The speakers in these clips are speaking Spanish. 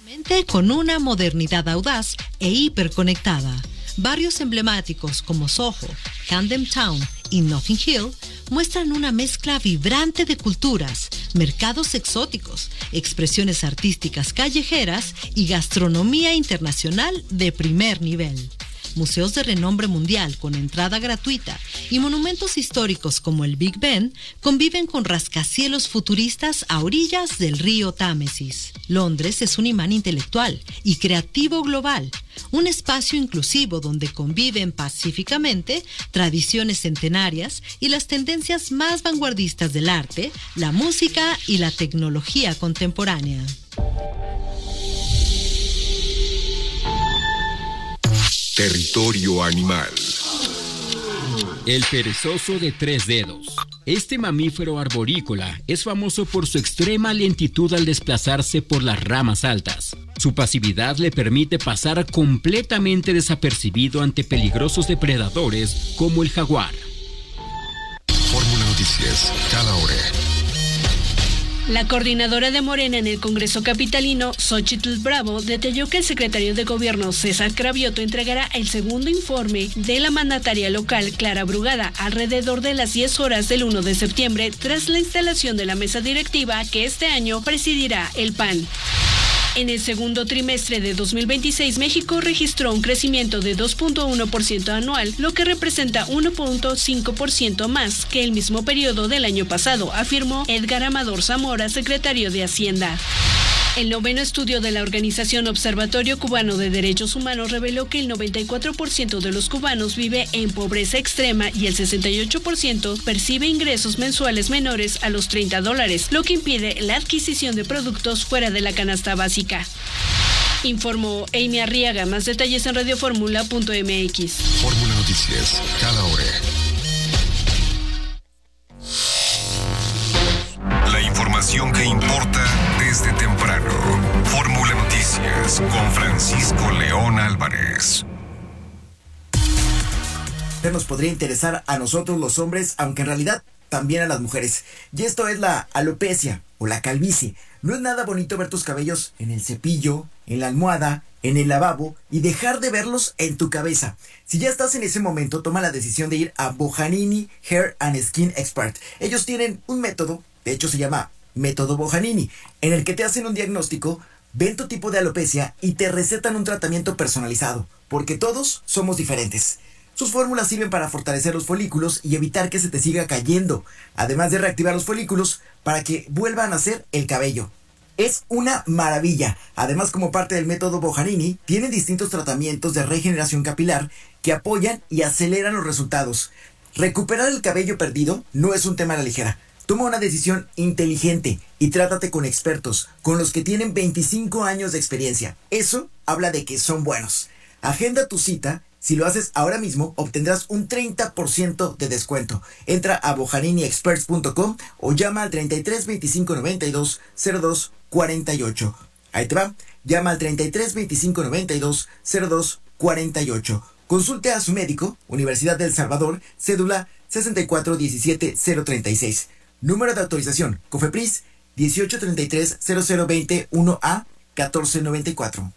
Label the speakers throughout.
Speaker 1: Con una modernidad audaz e hiperconectada. Barrios emblemáticos como Soho, Camden Town y Notting Hill muestran una mezcla vibrante de culturas, mercados exóticos, expresiones artísticas callejeras y gastronomía internacional de primer nivel. Museos de renombre mundial con entrada gratuita y monumentos históricos como el Big Ben conviven con rascacielos futuristas a orillas del río Támesis. Londres es un imán intelectual y creativo global, un espacio inclusivo donde conviven pacíficamente tradiciones centenarias y las tendencias más vanguardistas del arte, la música y la tecnología contemporánea.
Speaker 2: Territorio animal.
Speaker 3: El perezoso de 3 dedos. Este mamífero arborícola es famoso por su extrema lentitud al desplazarse por las ramas altas. Su pasividad le permite pasar completamente desapercibido ante peligrosos depredadores como el jaguar.
Speaker 2: Fórmula Noticias, cada hora.
Speaker 4: La coordinadora de Morena en el Congreso Capitalino, Xóchitl Bravo, detalló que el secretario de Gobierno, César Cravioto, entregará el segundo informe de la mandataria local, Clara Brugada, alrededor de las 10 horas del 1 de septiembre, tras la instalación de la mesa directiva que este año presidirá el PAN. En el segundo trimestre de 2026, México registró un crecimiento de 2.1% anual, lo que representa 1.5% más que el mismo periodo del año pasado, afirmó Edgar Amador Zamora, secretario de Hacienda. El noveno estudio de la organización Observatorio Cubano de Derechos Humanos reveló que el 94% de los cubanos vive en pobreza extrema y el 68% percibe ingresos mensuales menores a los $30, lo que impide la adquisición de productos fuera de la canasta básica. Informó Amy Arriaga. Más detalles en radioformula.mx.
Speaker 2: Fórmula Noticias, cada hora. La información que importa desde temprano. Fórmula Noticias con Francisco León Álvarez.
Speaker 5: Nos podría interesar a nosotros los hombres, aunque en realidad también a las mujeres. Y esto es la alopecia o la calvicie. No es nada bonito ver tus cabellos en el cepillo, en la almohada, en el lavabo y dejar de verlos en tu cabeza. Si ya estás en ese momento, toma la decisión de ir a Bojanini Hair and Skin Expert. Ellos tienen un método, de hecho se llama Método Bojanini, en el que te hacen un diagnóstico, ven tu tipo de alopecia y te recetan un tratamiento personalizado, porque todos somos diferentes. Sus fórmulas sirven para fortalecer los folículos y evitar que se te siga cayendo, además de reactivar los folículos para que vuelva a nacer el cabello. Es una maravilla. Además, como parte del método Bojanini, tienen distintos tratamientos de regeneración capilar que apoyan y aceleran los resultados. Recuperar el cabello perdido no es un tema a la ligera. Toma una decisión inteligente y trátate con expertos, con los que tienen 25 años de experiencia. Eso habla de que son buenos. Agenda tu cita. Si lo haces ahora mismo, obtendrás un 30% de descuento. Entra a bojaniniexperts.com o llama al 33 25 92 02 48. Ahí te va. Llama al 33 25 92 02 48. Consulte a su médico, Universidad del Salvador, cédula 64 17 036. Número de autorización, COFEPRIS 1833 0020 1A 1494.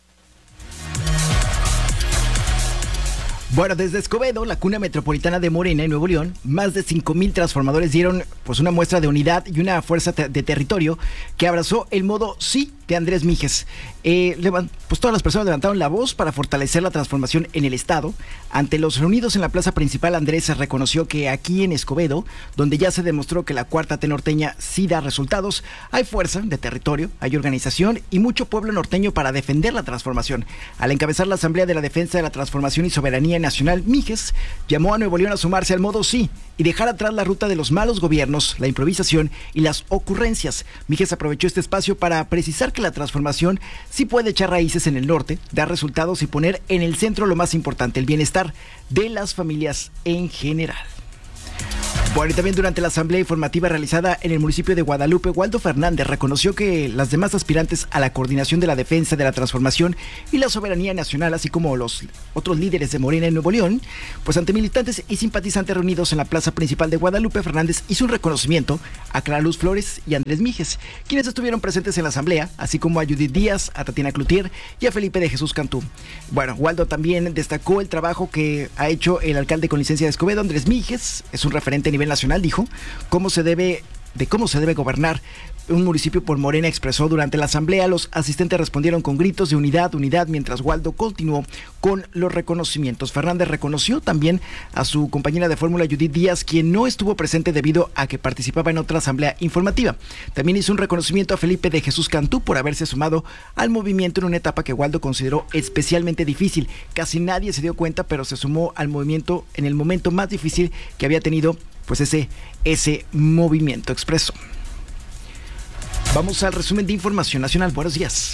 Speaker 6: Bueno, desde Escobedo, la cuna metropolitana de Morena en Nuevo León, más de 5,000 transformadores dieron pues una muestra de unidad y una fuerza de territorio que abrazó el modo sí de Andrés Míguez. Pues todas las personas levantaron la voz para fortalecer la transformación en el estado. Ante los reunidos en la plaza principal, Andrés reconoció que aquí en Escobedo, donde ya se demostró que la cuarta T norteña sí da resultados, hay fuerza de territorio, hay organización y mucho pueblo norteño para defender la transformación. Al encabezar la Asamblea de la Defensa de la Transformación y Soberanía Nacional, Míguez llamó a Nuevo León a sumarse al modo sí y dejar atrás la ruta de los malos gobiernos, la improvisación y las ocurrencias. Míguez aprovechó este espacio para precisar que la transformación sí puede echar raíces en el norte, dar resultados y poner en el centro lo más importante, el bienestar de las familias en general. Bueno, y también durante la asamblea informativa realizada en el municipio de Guadalupe, Waldo Fernández reconoció que las demás aspirantes a la coordinación de la defensa de la transformación y la soberanía nacional, así como los otros líderes de Morena en Nuevo León, pues ante militantes y simpatizantes reunidos en la plaza principal de Guadalupe, Fernández hizo un reconocimiento a Clara Luz Flores y Andrés Mijes, quienes estuvieron presentes en la asamblea, así como a Judith Díaz, a Tatiana Cloutier y a Felipe de Jesús Cantú. Bueno, Waldo también destacó el trabajo que ha hecho el alcalde con licencia de Escobedo, Andrés Mijes, es un referente a nivel nacional, dijo, cómo se debe gobernar un municipio por Morena. Expresó durante la asamblea, los asistentes respondieron con gritos de unidad, unidad, mientras Waldo continuó con los reconocimientos. Fernández reconoció también a su compañera de fórmula Judith Díaz, quien no estuvo presente debido a que participaba en otra asamblea informativa. También hizo un reconocimiento a Felipe de Jesús Cantú por haberse sumado al movimiento en una etapa que Waldo consideró especialmente difícil. Casi nadie se dio cuenta, pero se sumó al movimiento en el momento más difícil que había tenido pues ese movimiento, expreso. Vamos al resumen de información nacional. Buenos días.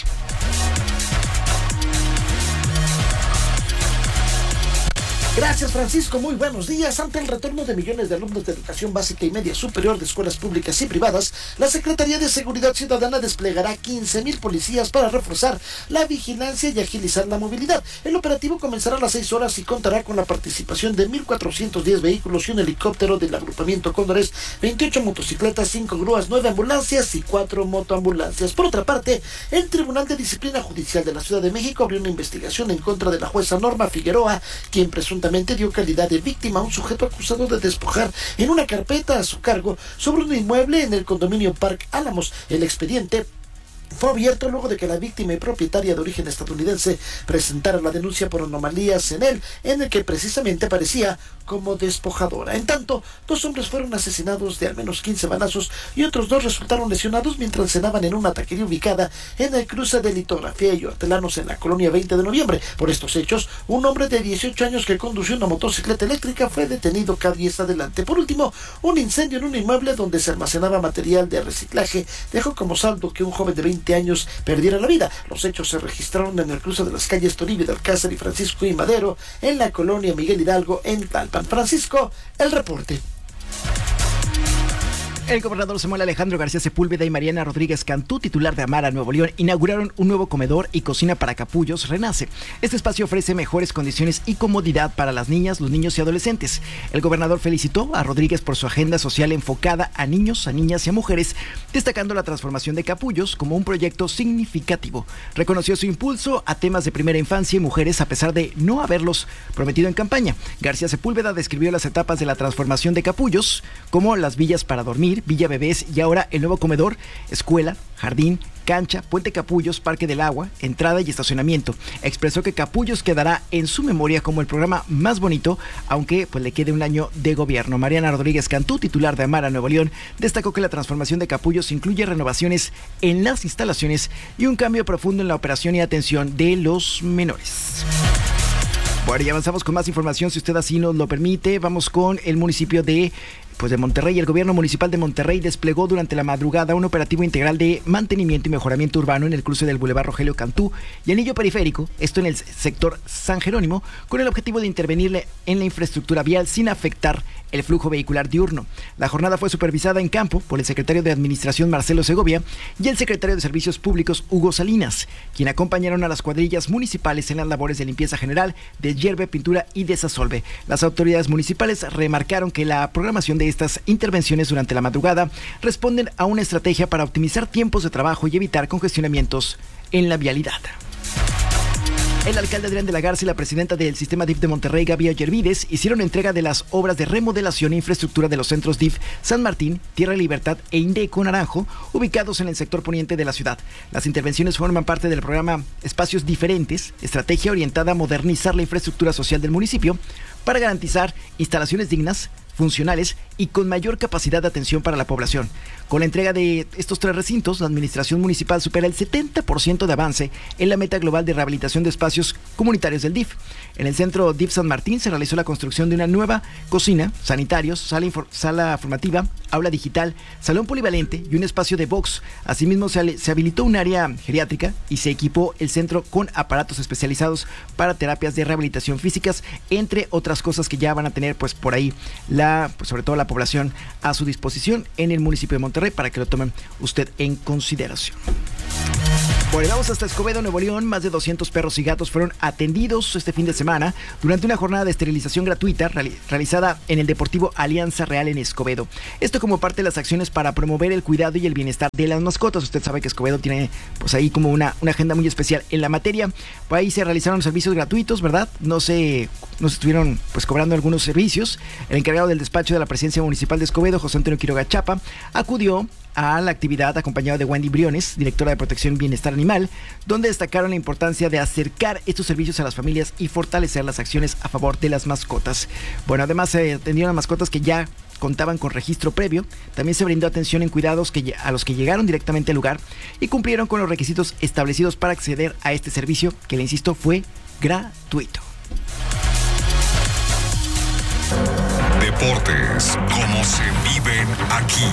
Speaker 7: Gracias, Francisco. Muy buenos días. Ante el retorno de millones de alumnos de educación básica y media superior de escuelas públicas y privadas, la Secretaría de Seguridad Ciudadana desplegará 15,000 policías para reforzar la vigilancia y agilizar la movilidad. El operativo comenzará a las 6 horas y contará con la participación de 1,410 vehículos y un helicóptero del agrupamiento Cóndores, 28 motocicletas, 5 grúas, 9 ambulancias y 4 motoambulancias. Por otra parte, el Tribunal de Disciplina Judicial de la Ciudad de México abrió una investigación en contra de la jueza Norma Figueroa, quien presuntamente dio calidad de víctima a un sujeto acusado de despojar en una carpeta a su cargo sobre un inmueble en el condominio Park Álamos. El expediente fue abierto luego de que la víctima y propietaria de origen estadounidense presentara la denuncia por anomalías en él, en el que precisamente aparecía como despojadora. En tanto, 2 hombres fueron asesinados de al menos 15 balazos y otros 2 resultaron lesionados mientras cenaban en una taquería ubicada en el cruce de Litografía y Hortelanos en la colonia 20 de noviembre. Por estos hechos, un hombre de 18 años que condució una motocicleta eléctrica fue detenido 10 adelante. Por último, un incendio en un inmueble donde se almacenaba material de reciclaje dejó como saldo que un joven de 20 años perdiera la vida. Los hechos se registraron en el cruce de las calles Toribio de Alcázar y Francisco y Madero en la colonia Miguel Hidalgo en Tlalpan. Francisco, el reporte.
Speaker 6: El gobernador Samuel Alejandro García Sepúlveda y Mariana Rodríguez Cantú, titular de Amara Nuevo León, inauguraron un nuevo comedor y cocina para capullos Renace. Este espacio ofrece mejores condiciones y comodidad para las niñas, los niños y adolescentes. El gobernador felicitó a Rodríguez por su agenda social enfocada a niños, a niñas y a mujeres, destacando la transformación de capullos como un proyecto significativo. Reconoció su impulso a temas de primera infancia y mujeres a pesar de no haberlos prometido en campaña. García Sepúlveda describió las etapas de la transformación de capullos, como las villas para dormir, Villa Bebés y ahora el nuevo comedor, escuela, jardín, cancha, puente Capullos, parque del agua, entrada y estacionamiento. Expresó que Capullos quedará en su memoria como el programa más bonito, aunque pues le quede un año de gobierno. Mariana Rodríguez Cantú, titular de Amara Nuevo León, destacó que la transformación de Capullos incluye renovaciones en las instalaciones y un cambio profundo en la operación y atención de los menores. Bueno, y avanzamos con más información, si usted así nos lo permite. Vamos con el municipio de Monterrey. El gobierno municipal de Monterrey desplegó durante la madrugada un operativo integral de mantenimiento y mejoramiento urbano en el cruce del Boulevard Rogelio Cantú y Anillo Periférico, esto en el sector San Jerónimo, con el objetivo de intervenirle en la infraestructura vial sin afectar el flujo vehicular diurno. La jornada fue supervisada en campo por el secretario de Administración Marcelo Segovia y el secretario de Servicios Públicos Hugo Salinas, quien acompañaron a las cuadrillas municipales en las labores de limpieza general, deshierve, pintura y desasolve. Las autoridades municipales remarcaron que la programación de estas intervenciones durante la madrugada responden a una estrategia para optimizar tiempos de trabajo y evitar congestionamientos en la vialidad. El alcalde Adrián de la Garza y la presidenta del sistema DIF de Monterrey, Gaby Ollervides, hicieron entrega de las obras de remodelación e infraestructura de los centros DIF San Martín, Tierra Libertad e Indeco Naranjo, ubicados en el sector poniente de la ciudad. Las intervenciones forman parte del programa Espacios Diferentes, estrategia orientada a modernizar la infraestructura social del municipio para garantizar instalaciones dignas, funcionales y con mayor capacidad de atención para la población. Con la entrega de estos 3 recintos, la administración municipal supera el 70% de avance en la meta global de rehabilitación de espacios comunitarios del DIF. En el centro DIF San Martín se realizó la construcción de una nueva cocina, sanitarios, sala formativa, aula digital, salón polivalente y un espacio de box. Asimismo, se habilitó un área geriátrica y se equipó el centro con aparatos especializados para terapias de rehabilitación físicas, entre otras cosas que ya van a tener pues por ahí sobre todo la la población a su disposición en el municipio de Monterrey para que lo tomen usted en consideración. Bueno, vamos hasta Escobedo, Nuevo León. Más de 200 perros y gatos fueron atendidos este fin de semana durante una jornada de esterilización gratuita realizada en el Deportivo Alianza Real en Escobedo. Esto como parte de las acciones para promover el cuidado y el bienestar de las mascotas. Usted sabe que Escobedo tiene pues ahí como una agenda muy especial en la materia. Pues ahí se realizaron servicios gratuitos, ¿verdad? No se estuvieron pues cobrando algunos servicios. El encargado del despacho de la Presidencia Municipal de Escobedo, José Antonio Quiroga Chapa, acudió a la actividad acompañado de Wendy Briones, directora de Protección y Bienestar Animal, donde destacaron la importancia de acercar estos servicios a las familias y fortalecer las acciones a favor de las mascotas. Bueno, además se atendieron a mascotas que ya contaban con registro previo. También se brindó atención en cuidados a los que llegaron directamente al lugar y cumplieron con los requisitos establecidos para acceder a este servicio, que le insisto fue gratuito.
Speaker 2: Deportes, como se viven aquí.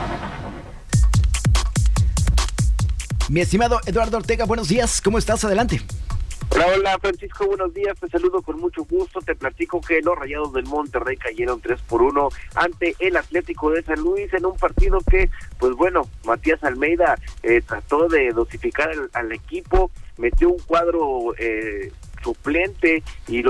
Speaker 6: Mi estimado Eduardo Ortega, buenos días, ¿cómo estás? Adelante.
Speaker 8: Hola Francisco, buenos días, te saludo con mucho gusto. Te platico que los Rayados del Monterrey cayeron 3-1 ante el Atlético de San Luis en un partido que, pues bueno, Matías Almeida trató de dosificar al equipo, metió un cuadro suplente y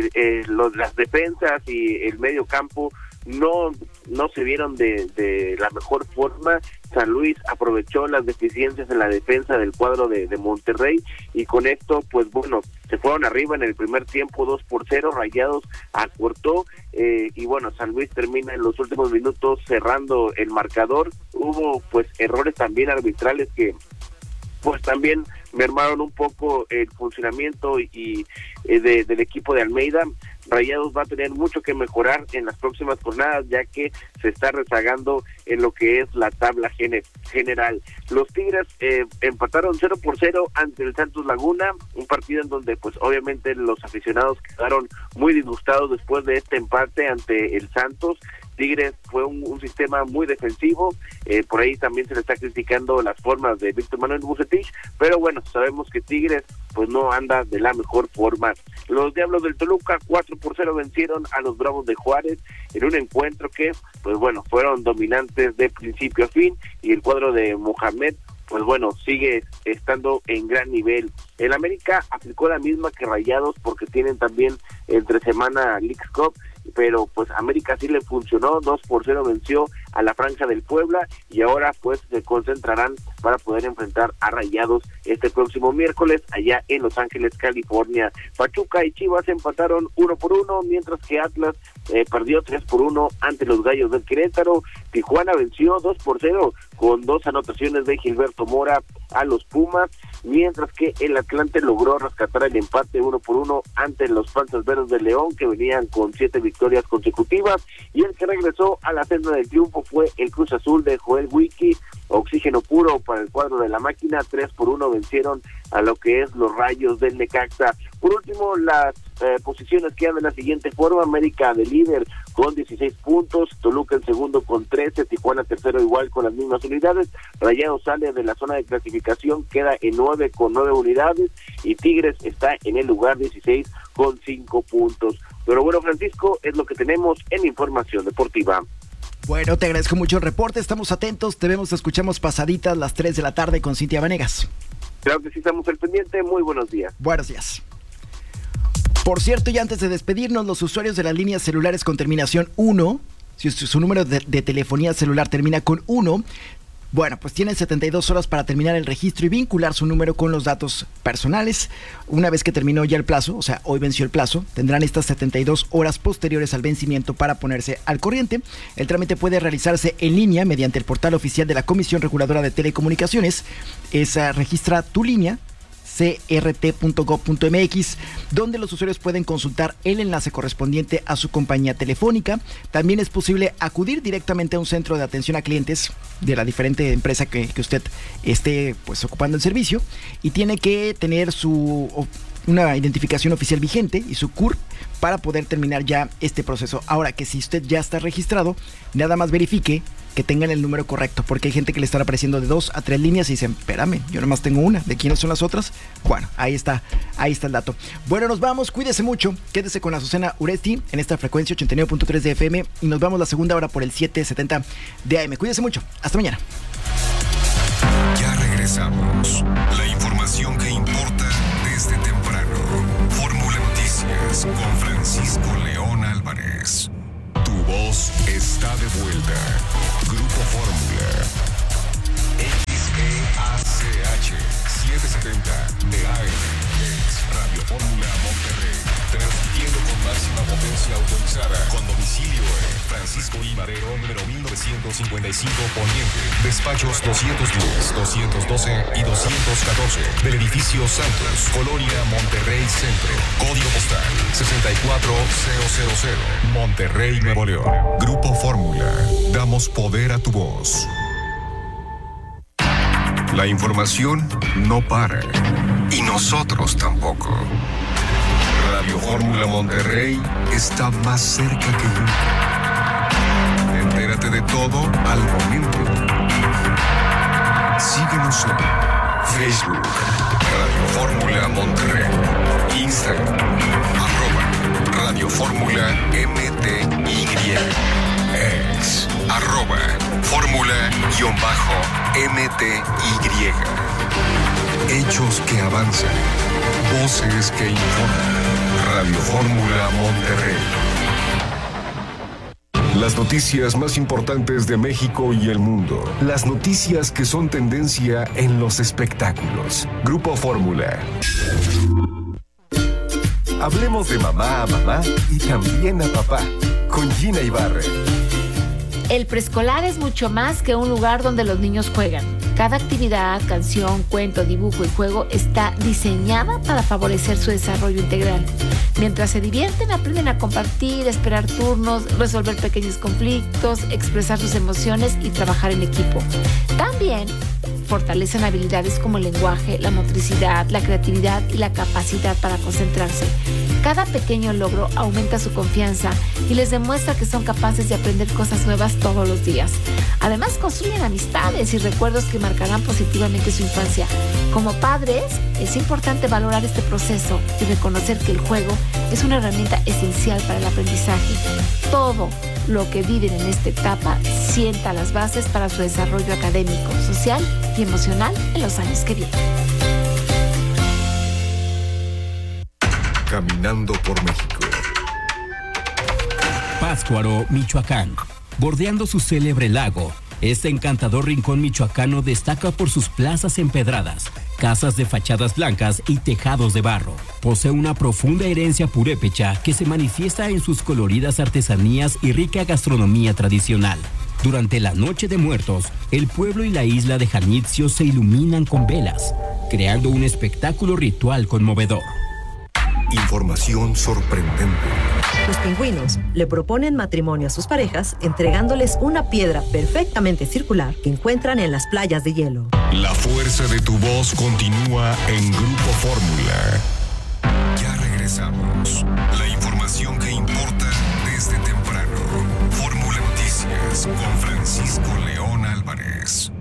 Speaker 8: las defensas y el medio campo no se vieron de la mejor forma. San Luis aprovechó las deficiencias en la defensa del cuadro de Monterrey y con esto, pues bueno, se fueron arriba en el primer tiempo 2-0, Rayados acortó y bueno, San Luis termina en los últimos minutos cerrando el marcador. Hubo pues errores también arbitrales que pues también mermaron un poco el funcionamiento y del equipo de Almeida. Rayados va a tener mucho que mejorar en las próximas jornadas, ya que se está rezagando en lo que es la tabla general. Los Tigres empataron 0-0 ante el Santos Laguna, un partido en donde pues obviamente los aficionados quedaron muy disgustados después de este empate ante el Santos. Tigres fue un sistema muy defensivo, por ahí también se le está criticando las formas de Víctor Manuel Vucetich, pero bueno, sabemos que Tigres pues no anda de la mejor forma. Los Diablos del Toluca 4-0 vencieron a los Bravos de Juárez en un encuentro que pues bueno, fueron dominantes de principio a fin y el cuadro de Mohamed pues bueno, sigue estando en gran nivel. El América aplicó la misma que Rayados porque tienen también entre semana Leagues Cup, pero pues América sí le funcionó, 2-0 venció a la Franja del Puebla y ahora pues se concentrarán para poder enfrentar a Rayados este próximo miércoles allá en Los Ángeles, California. Pachuca y Chivas empataron 1-1, mientras que Atlas perdió 3-1 ante los Gallos del Querétaro. Tijuana venció 2-0 con 2 anotaciones de Gilberto Mora a los Pumas, mientras que el Atlante logró rescatar el empate 1-1 ante los Panzas Verdes de León, que venían con 7 victorias consecutivas, y el que regresó a la senda del triunfo fue el Cruz Azul de Joel Wiki. Oxígeno puro para el cuadro de la máquina, 3-1 vencieron a lo que es los Rayos del Necaxa. Por último, las posiciones quedan de la siguiente forma: América de líder con 16 puntos, Toluca en segundo con 13, Tijuana tercero igual con las mismas unidades, Rayados sale de la zona de clasificación, queda en 9 con 9 unidades y Tigres está en el lugar 16 con 5 puntos. Pero bueno, Francisco, es lo que tenemos en Información Deportiva.
Speaker 6: Bueno, te agradezco mucho el reporte, estamos atentos, te vemos, te escuchamos pasaditas las 3 de la tarde con Cintia Vanegas.
Speaker 8: Claro que sí, estamos al pendiente, muy buenos días.
Speaker 6: Buenos días. Por cierto, y antes de despedirnos, los usuarios de las líneas celulares con terminación 1, si su número de telefonía celular termina con 1, bueno, pues tienen 72 horas para terminar el registro y vincular su número con los datos personales. Una vez que terminó ya el plazo, o sea, hoy venció el plazo, tendrán estas 72 horas posteriores al vencimiento para ponerse al corriente. El trámite puede realizarse en línea mediante el portal oficial de la Comisión Reguladora de Telecomunicaciones. Registra tu línea, crt.gov.mx, donde los usuarios pueden consultar el enlace correspondiente a su compañía telefónica. También es posible acudir directamente a un centro de atención a clientes de la diferente empresa que usted esté pues ocupando el servicio, y tiene que tener su una identificación oficial vigente y su CUR para poder terminar ya este proceso. Ahora que si usted ya está registrado, nada más verifique que tengan el número correcto, porque hay gente que le están apareciendo de 2 a 3 líneas y dicen, espérame, yo nomás tengo una, ¿de quiénes son las otras? Bueno, ahí está el dato. Bueno, nos vamos, cuídese mucho, quédese con Azucena Uresti en esta frecuencia 89.3 de FM y nos vamos la segunda hora por el 770 de AM. Cuídese mucho, hasta mañana.
Speaker 2: Ya regresamos. La información que importa desde temprano. Fórmula Noticias con Francisco León Álvarez. Tu voz está de vuelta. Grupo Fórmula. XEACH 770 de AM. Es Radio Fórmula Monterrey. Transmitiendo con máxima potencia autorizada. Con domicilio en Francisco I. Madero, número 1955 Poniente. Despachos 210, 212 y 214 del edificio Santos, Colonia Monterrey Centro. Código postal 64000. Monterrey, Nuevo León. Grupo Fórmula. Damos poder a tu voz. La información no para. Y nosotros tampoco. Radio Fórmula Monterrey está más cerca que nunca. Entérate de todo al momento. Síguenos en Facebook, Radio Fórmula Monterrey, Instagram, @Radio Fórmula MTY, ex, @Fórmula_MTY. Hechos que avanzan, voces que informan. Radio Fórmula Monterrey. Las noticias más importantes de México y el mundo. Las noticias que son tendencia en los espectáculos. Grupo Fórmula. Hablemos de mamá a mamá y también a papá. Con Gina Ibarra.
Speaker 9: El preescolar es mucho más que un lugar donde los niños juegan. Cada actividad, canción, cuento, dibujo y juego está diseñada para favorecer su desarrollo integral. Mientras se divierten, aprenden a compartir, esperar turnos, resolver pequeños conflictos, expresar sus emociones y trabajar en equipo. También fortalecen habilidades como el lenguaje, la motricidad, la creatividad y la capacidad para concentrarse. Cada pequeño logro aumenta su confianza y les demuestra que son capaces de aprender cosas nuevas todos los días. Además, construyen amistades y recuerdos que marcarán positivamente su infancia. Como padres, es importante valorar este proceso y reconocer que el juego es una herramienta esencial para el aprendizaje. Todo lo que viven en esta etapa sienta las bases para su desarrollo académico, social y emocional en los años que vienen.
Speaker 2: Caminando por México.
Speaker 3: Pátzcuaro, Michoacán. Bordeando su célebre lago, este encantador rincón michoacano destaca por sus plazas empedradas, casas de fachadas blancas y tejados de barro. Posee una profunda herencia purépecha que se manifiesta en sus coloridas artesanías y rica gastronomía tradicional. Durante la Noche de Muertos, el pueblo y la isla de Janitzio se iluminan con velas, creando un espectáculo ritual conmovedor.
Speaker 2: Información sorprendente.
Speaker 10: Los pingüinos le proponen matrimonio a sus parejas entregándoles una piedra perfectamente circular que encuentran en las playas de hielo.
Speaker 2: La fuerza de tu voz continúa en Grupo Fórmula. Ya regresamos. La información que importa desde temprano. Fórmula Noticias con Francisco León Álvarez.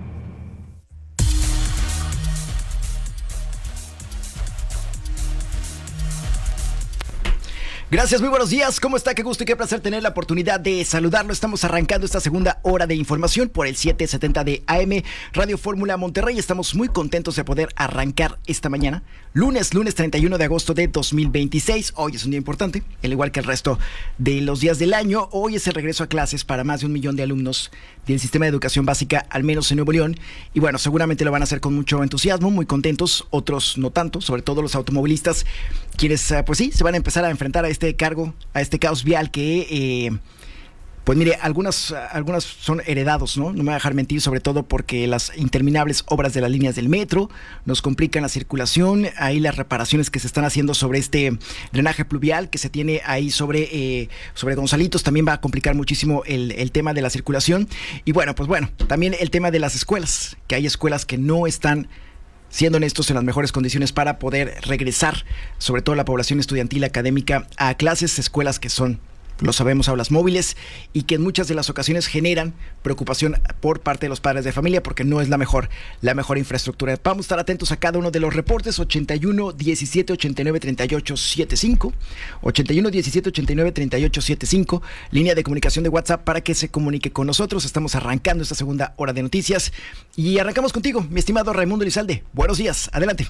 Speaker 6: Gracias, muy buenos días. ¿Cómo está? Qué gusto y qué placer tener la oportunidad de saludarlo. Estamos arrancando esta segunda hora de información por el 770 de AM Radio Fórmula Monterrey. Estamos muy contentos de poder arrancar esta mañana. Lunes 31 de agosto de 2026. Hoy es un día importante, al igual que el resto de los días del año. Hoy es el regreso a clases para más de 1 millón de alumnos del sistema de educación básica, al menos en Nuevo León. Y bueno, seguramente lo van a hacer con mucho entusiasmo, muy contentos. Otros no tanto, sobre todo los automovilistas, quienes pues sí, se van a empezar a enfrentar a este caos vial que, pues mire, algunas son heredados, ¿no? No me voy a dejar mentir, sobre todo porque las interminables obras de las líneas del metro nos complican la circulación. Ahí las reparaciones que se están haciendo sobre este drenaje pluvial que se tiene ahí sobre Gonzalitos también va a complicar muchísimo el tema de la circulación. Y bueno, pues bueno, también el tema de las escuelas, que hay escuelas que no están siendo honestos, en las mejores condiciones para poder regresar, sobre todo la población estudiantil académica, a clases, escuelas que son, lo sabemos, aulas móviles, y que en muchas de las ocasiones generan preocupación por parte de los padres de familia porque no es la mejor infraestructura. Vamos a estar atentos a cada uno de los reportes. 81 17 89 38 75, 81 17 89 38 75, línea de comunicación de WhatsApp para que se comunique con nosotros. Estamos arrancando esta segunda hora de noticias y arrancamos contigo, mi estimado Raimundo Elizalde. Buenos días, adelante.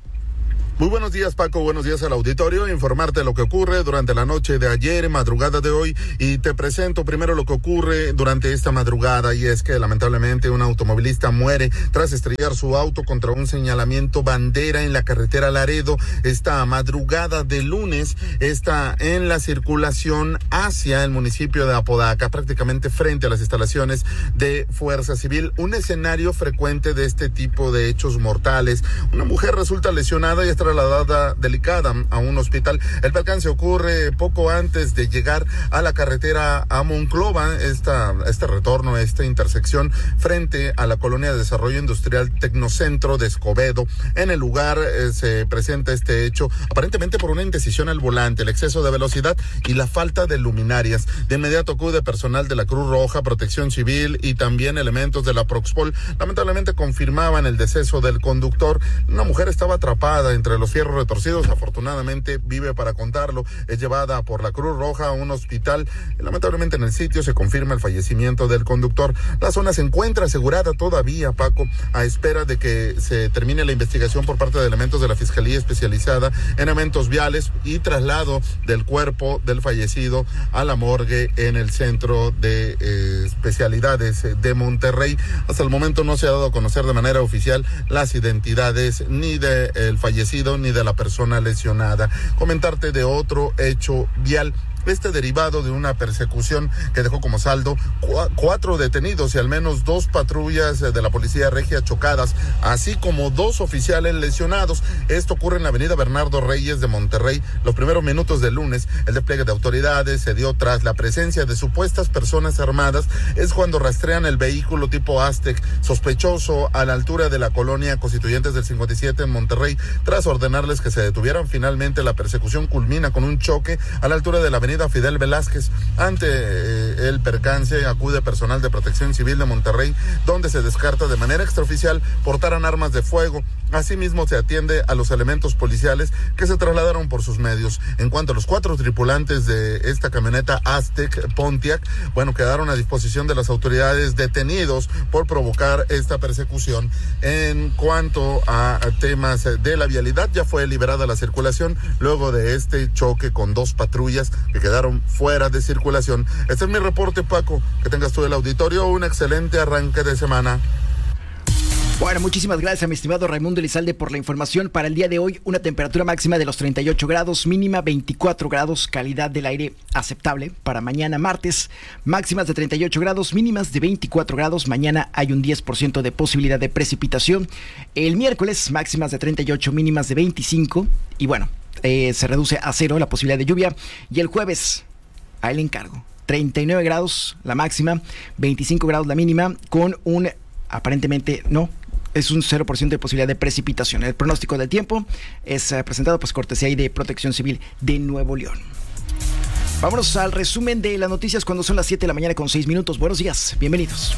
Speaker 11: Muy buenos días, Paco, buenos días al auditorio. Informarte lo que ocurre durante la noche de ayer, madrugada de hoy, y te presento primero lo que ocurre durante esta madrugada, y es que lamentablemente un automovilista muere tras estrellar su auto contra un señalamiento bandera en la carretera Laredo. Esta madrugada de lunes está en la circulación hacia el municipio de Apodaca, prácticamente frente a las instalaciones de Fuerza Civil, un escenario frecuente de este tipo de hechos mortales. Una mujer resulta lesionada y es trasladada delicada a un hospital. El percance ocurre poco antes de llegar a la carretera a Monclova, este retorno, esta intersección frente a la colonia de desarrollo industrial Tecnocentro de Escobedo. En el lugar se presenta este hecho aparentemente por una indecisión al volante, el exceso de velocidad y la falta de luminarias. De inmediato acude personal de la Cruz Roja, Protección Civil y también elementos de la Proxpol. Lamentablemente confirmaban el deceso del conductor. Una mujer estaba atrapada entre los fierros retorcidos, afortunadamente vive para contarlo. Es llevada por la Cruz Roja a un hospital. Lamentablemente en el sitio se confirma el fallecimiento del conductor. La zona se encuentra asegurada todavía, Paco, a espera de que se termine la investigación por parte de elementos de la Fiscalía Especializada en Eventos Viales y traslado del cuerpo del fallecido a la morgue en el Centro de Especialidades de Monterrey. Hasta el momento no se ha dado a conocer de manera oficial las identidades ni del fallecido ni de la persona lesionada. Comentarte de otro hecho vial, derivado de una persecución que dejó como saldo 4 detenidos y al menos 2 patrullas de la Policía Regia chocadas, así como 2 oficiales lesionados. Esto ocurre en la avenida Bernardo Reyes de Monterrey. Los primeros minutos del lunes, el despliegue de autoridades se dio tras la presencia de supuestas personas armadas. Es cuando rastrean el vehículo tipo Aztec, sospechoso, a la altura de la colonia Constituyentes del 57 en Monterrey. Tras ordenarles que se detuvieran, finalmente la persecución culmina con un choque a la altura de la avenida Fidel Velázquez. Ante el percance acude personal de Protección Civil de Monterrey, donde se descarta de manera extraoficial portaran armas de fuego. Asimismo se atiende a los elementos policiales que se trasladaron por sus medios. En cuanto a los 4 tripulantes de esta camioneta Aztec Pontiac, quedaron a disposición de las autoridades detenidos por provocar esta persecución. En cuanto a temas de la vialidad, ya fue liberada la circulación luego de este choque con 2 patrullas que quedaron fuera de circulación. Este es mi reporte, Paco. Que tengas tú el auditorio un excelente arranque de semana.
Speaker 6: Bueno, muchísimas gracias a mi estimado Raimundo Elizalde por la información. Para el día de hoy, una temperatura máxima de los 38 grados, mínima 24 grados, calidad del aire aceptable. Para mañana martes, máximas de 38 grados, mínimas de 24 grados. Mañana hay un 10% de posibilidad de precipitación. El miércoles, máximas de 38, mínimas de 25. Y se reduce a 0 la posibilidad de lluvia. Y el jueves, ahí le encargo, 39 grados la máxima, 25 grados la mínima, con un, aparentemente, es un 0% de posibilidad de precipitación. El pronóstico del tiempo es presentado cortesía de Protección Civil de Nuevo León. Vámonos al resumen de las noticias cuando son las 7 de la mañana con 6 minutos. Buenos días, bienvenidos.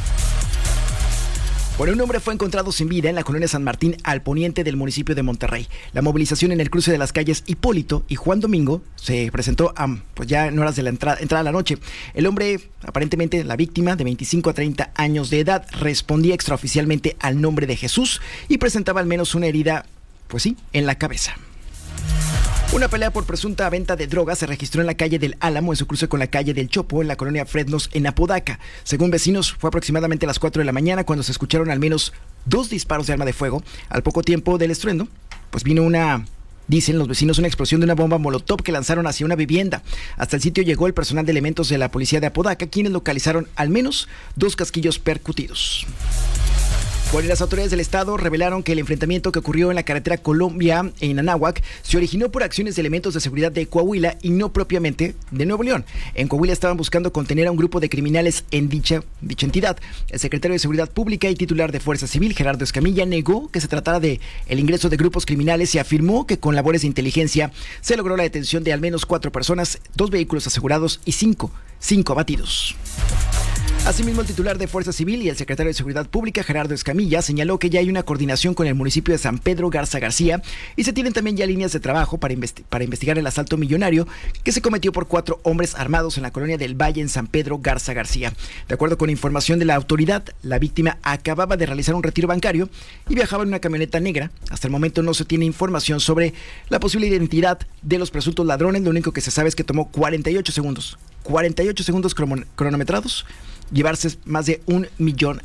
Speaker 6: Un hombre fue encontrado sin vida en la colonia San Martín, al poniente del municipio de Monterrey. La movilización en el cruce de las calles Hipólito y Juan Domingo se presentó ya en horas de la entrada a la noche. El hombre, aparentemente la víctima, de 25 a 30 años de edad, respondía extraoficialmente al nombre de Jesús y presentaba al menos una herida, en la cabeza. Una pelea por presunta venta de drogas se registró en la calle del Álamo, en su cruce con la calle del Chopo, en la colonia Fresnos, en Apodaca. Según vecinos, fue aproximadamente a las 4 de la mañana cuando se escucharon al menos 2 disparos de arma de fuego. Al poco tiempo del estruendo, vino dicen los vecinos, una explosión de una bomba molotov que lanzaron hacia una vivienda. Hasta el sitio llegó el personal de elementos de la policía de Apodaca, quienes localizaron al menos 2 casquillos percutidos. Bueno, las autoridades del estado revelaron que el enfrentamiento que ocurrió en la carretera Colombia en Anáhuac se originó por acciones de elementos de seguridad de Coahuila y no propiamente de Nuevo León. En Coahuila estaban buscando contener a un grupo de criminales en dicha entidad. El secretario de Seguridad Pública y titular de Fuerza Civil, Gerardo Escamilla, negó que se tratara de el ingreso de grupos criminales y afirmó que con labores de inteligencia se logró la detención de al menos 4 personas, 2 vehículos asegurados y 5 abatidos. Asimismo, el titular de Fuerza Civil y el secretario de Seguridad Pública, Gerardo Escamilla, señaló que ya hay una coordinación con el municipio de San Pedro Garza García y se tienen también ya líneas de trabajo para investigar el asalto millonario que se cometió por 4 hombres armados en la colonia del Valle en San Pedro Garza García. De acuerdo con información de la autoridad, la víctima acababa de realizar un retiro bancario y viajaba en una camioneta negra. Hasta el momento no se tiene información sobre la posible identidad de los presuntos ladrones. Lo único que se sabe es que tomó 48 segundos cronometrados, llevarse más de $1 millón.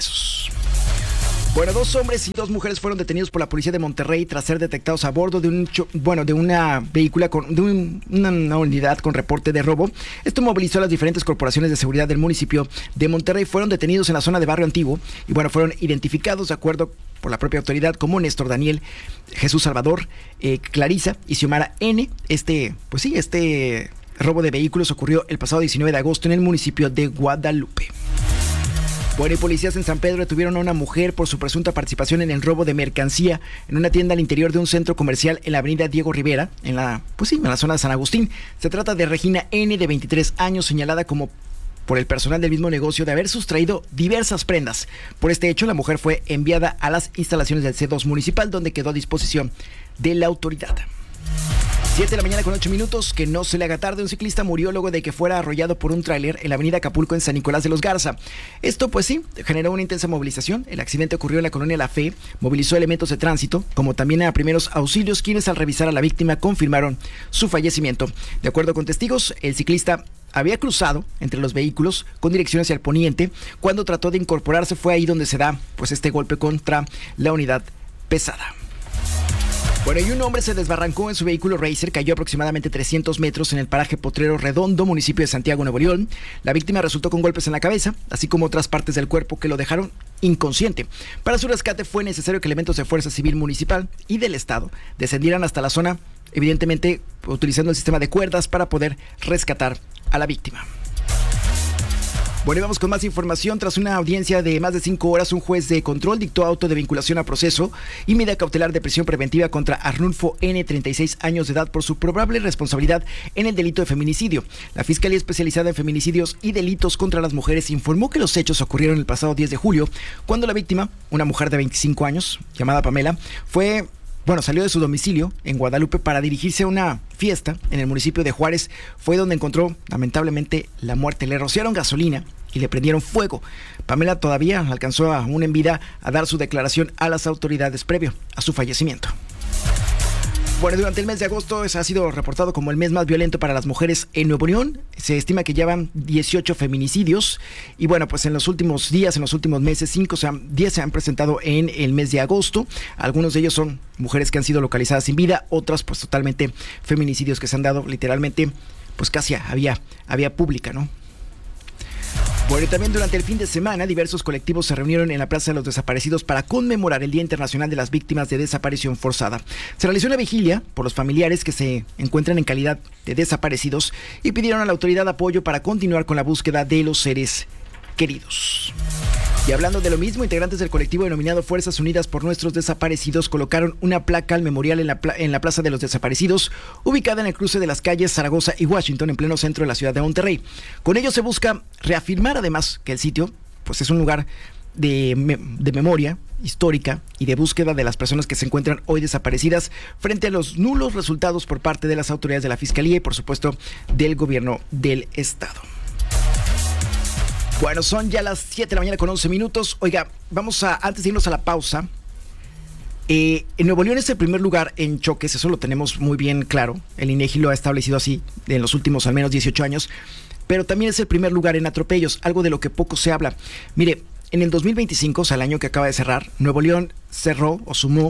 Speaker 6: Bueno, 2 hombres y 2 mujeres fueron detenidos por la policía de Monterrey tras ser detectados a bordo de una unidad con reporte de robo. Esto movilizó a las diferentes corporaciones de seguridad del municipio de Monterrey. Fueron detenidos en la zona de Barrio Antiguo y fueron identificados de acuerdo por la propia autoridad como Néstor Daniel, Jesús Salvador, Clarisa y Xiomara N. Este robo de vehículos ocurrió el pasado 19 de agosto en el municipio de Guadalupe. Bueno, y policías en San Pedro detuvieron a una mujer por su presunta participación en el robo de mercancía en una tienda al interior de un centro comercial en la avenida Diego Rivera, en la zona de San Agustín. Se trata de Regina N., de 23 años, señalada como por el personal del mismo negocio de haber sustraído diversas prendas. Por este hecho, la mujer fue enviada a las instalaciones del C2 municipal, donde quedó a disposición de la autoridad. 7 de la mañana con 8 minutos, que no se le haga tarde. Un ciclista murió luego de que fuera arrollado por un tráiler en la avenida Acapulco en San Nicolás de los Garza. Esto generó una intensa movilización. El accidente ocurrió en la colonia La Fe, movilizó elementos de tránsito, como también a primeros auxilios, quienes al revisar a la víctima confirmaron su fallecimiento. De acuerdo con testigos, el ciclista había cruzado entre los vehículos con dirección hacia el poniente. Cuando trató de incorporarse fue ahí donde se da este golpe contra la unidad pesada. Bueno, y un hombre se desbarrancó en su vehículo Racer, cayó aproximadamente 300 metros en el paraje Potrero Redondo, municipio de Santiago, Nuevo León. La víctima resultó con golpes en la cabeza, así como otras partes del cuerpo que lo dejaron inconsciente. Para su rescate fue necesario que elementos de Fuerza Civil Municipal y del Estado descendieran hasta la zona, evidentemente utilizando el sistema de cuerdas para poder rescatar a la víctima. Bueno, y vamos con más información. Tras una audiencia de más de 5 horas, un juez de control dictó auto de vinculación a proceso y medida cautelar de prisión preventiva contra Arnulfo N., 36 años de edad, por su probable responsabilidad en el delito de feminicidio. La Fiscalía Especializada en Feminicidios y Delitos contra las Mujeres informó que los hechos ocurrieron el pasado 10 de julio, cuando la víctima, una mujer de 25 años, llamada Pamela, salió de su domicilio en Guadalupe para dirigirse a una fiesta en el municipio de Juárez. Fue donde encontró, lamentablemente, la muerte. Le rociaron gasolina y le prendieron fuego. Pamela todavía alcanzó aún en vida a dar su declaración a las autoridades previo a su fallecimiento. Bueno, durante el mes de agosto ha sido reportado como el mes más violento para las mujeres en Nuevo León. Se estima que llevan 18 feminicidios y en los últimos días, en los últimos meses, 10 se han presentado en el mes de agosto. Algunos de ellos son mujeres que han sido localizadas sin vida, otras totalmente feminicidios que se han dado literalmente casi a vía pública, ¿no? Bueno, y también durante el fin de semana, diversos colectivos se reunieron en la Plaza de los Desaparecidos para conmemorar el Día Internacional de las Víctimas de Desaparición Forzada. Se realizó una vigilia por los familiares que se encuentran en calidad de desaparecidos y pidieron a la autoridad apoyo para continuar con la búsqueda de los seres queridos. Y hablando de lo mismo, integrantes del colectivo denominado Fuerzas Unidas por Nuestros Desaparecidos colocaron una placa al memorial en la Plaza de los Desaparecidos, ubicada en el cruce de las calles Zaragoza y Washington, en pleno centro de la ciudad de Monterrey. Con ello se busca reafirmar además que el sitio es un lugar de memoria histórica y de búsqueda de las personas que se encuentran hoy desaparecidas frente a los nulos resultados por parte de las autoridades de la Fiscalía y por supuesto del gobierno del Estado. Bueno, son ya las 7 de la mañana con 11 minutos. Oiga, antes de irnos a la pausa, en Nuevo León es el primer lugar en choques, eso lo tenemos muy bien claro. El INEGI lo ha establecido así en los últimos al menos 18 años, pero también es el primer lugar en atropellos, algo de lo que poco se habla. Mire, en el 2025, el año que acaba de cerrar, Nuevo León sumó